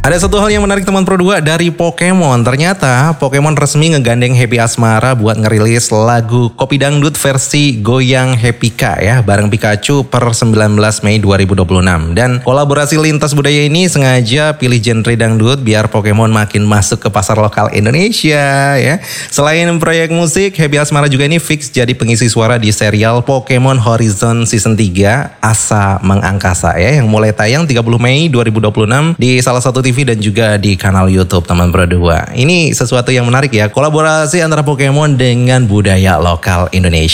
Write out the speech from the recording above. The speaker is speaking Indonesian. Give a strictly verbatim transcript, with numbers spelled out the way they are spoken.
Ada satu hal yang menarik teman Pro dua dari Pokemon. Ternyata Pokemon resmi ngegandeng Happy Asmara buat ngerilis lagu Kopi Dangdut versi Goyang Happy Ka ya bareng Pikachu per sembilan belas Mei dua ribu dua puluh enam. Dan kolaborasi lintas budaya ini sengaja pilih genre dangdut biar Pokemon makin masuk ke pasar lokal Indonesia ya. Selain proyek musik, Happy Asmara juga ini fix jadi pengisi suara di serial Pokemon Horizon Season tiga Asa Mengangkasa ya yang mulai tayang tiga puluh Mei dua ribu dua puluh enam di salah satu T V dan juga di kanal YouTube teman Pro dua. Ini sesuatu yang menarik ya, kolaborasi antara Pokemon dengan budaya lokal Indonesia.